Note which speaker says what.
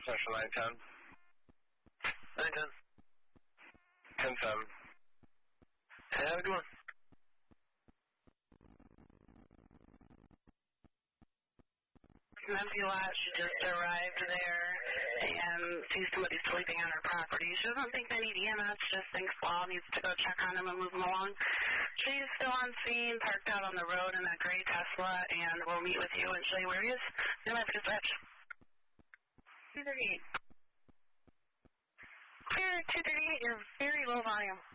Speaker 1: Central 910.
Speaker 2: 910.
Speaker 1: 10-7.
Speaker 2: Hey, have a good one.
Speaker 3: An empty lot. She just arrived there and sees somebody sleeping on her property. She doesn't think they need EMS, just thinks Paul needs to go check on him and move him along. She's still on scene, parked out on the road in that gray Tesla, and we'll meet with you and show you where he is. Then let's get switch. 238. Clear 238, you're very low volume.